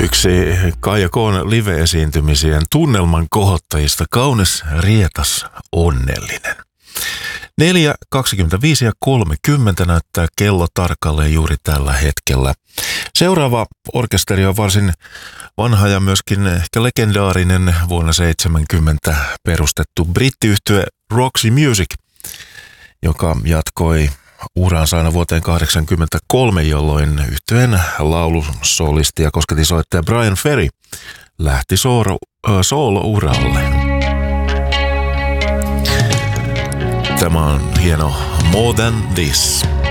Yksi Kaija K:n live-esiintymisien tunnelman kohottajista, kaunis, rietas, onnellinen. 4:25 ja 30 näyttää kello tarkalleen juuri tällä hetkellä. Seuraava orkesteri on varsin vanha ja myöskin ehkä legendaarinen, vuonna 70 perustettu brittiyhtye Roxy Music, joka jatkoi uransa aina vuoteen 1983, jolloin yhtyeen laulusolisti ja kosketisoittaja Bryan Ferry lähti soolo-uralle. Tämä on hieno More Than This.